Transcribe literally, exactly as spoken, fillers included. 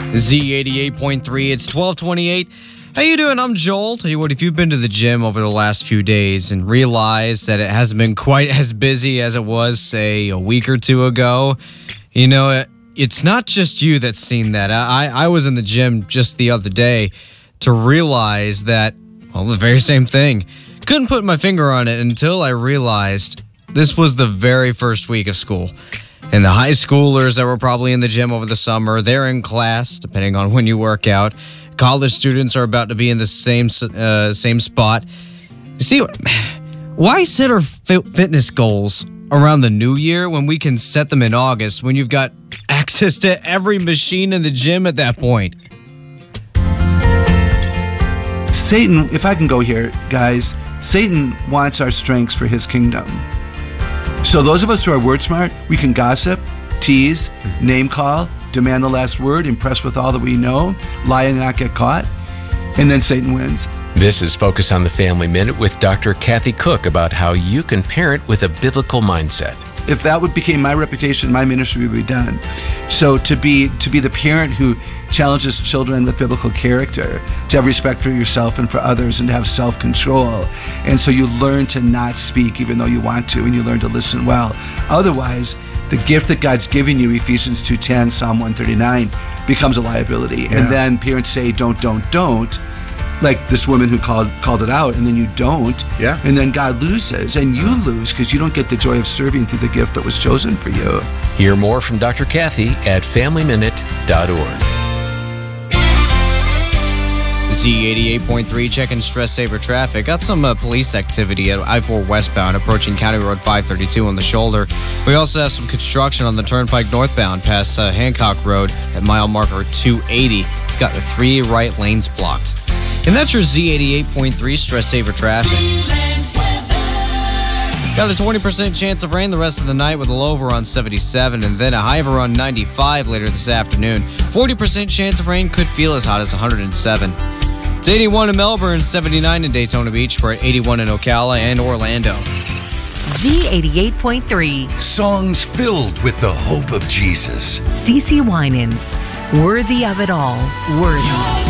Z eighty-eight point three, it's twelve twenty-eight. How you doing? I'm Joel. Tell you what, if you've been to the gym over the last few days and realized that it hasn't been quite as busy as it was, say, a week or two ago, you know, it, it's not just you that's seen that. I, I was in the gym just the other day to realize that, well, the very same thing. Couldn't put my finger on it until I realized this was the very first week of school. And the high schoolers that were probably in the gym over the summer, they're in class, depending on when you work out. College students are about to be in the same uh, same spot. You see, why set our fi- fitness goals around the new year when we can set them in August when you've got access to every machine in the gym at that point? Satan, if I can go here, guys, Satan wants our strengths for his kingdom. So those of us who are word smart, we can gossip, tease, name call, demand the last word, impress with all that we know, lie and not get caught, and then Satan wins. This is Focus on the Family Minute with Doctor Kathy Cook about how you can parent with a biblical mindset. If that would became my reputation, my ministry would be done. So to be to be the parent who challenges children with biblical character, to have respect for yourself and for others, and to have self-control. And so you learn to not speak even though you want to, and you learn to listen well. Otherwise, the gift that God's giving you, Ephesians two ten, Psalm one thirty-nine, becomes a liability. Yeah. And then parents say, don't, don't, don't. Like this woman who called called it out, and then you don't, yeah. and then God loses, and you lose because you don't get the joy of serving through the gift that was chosen for you. Hear more from Doctor Kathy at family minute dot org. Z eighty-eight point three, checking stress saver traffic. Got some uh, police activity at I four westbound approaching County Road five thirty-two on the shoulder. We also have some construction on the Turnpike northbound past uh, Hancock Road at mile marker two eighty. It's got the three right lanes blocked. And that's your Z eighty-eight point three stress saver traffic. Got a twenty percent chance of rain the rest of the night with a low over on seventy-seven and then a high of around ninety-five later this afternoon. forty percent chance of rain, could feel as hot as one hundred seven. It's eighty-one in Melbourne, seventy-nine in Daytona Beach. We're at eighty-one in Ocala and Orlando. Z eighty-eight point three. Songs filled with the hope of Jesus. CeCe Winans. Worthy of it all. Worthy.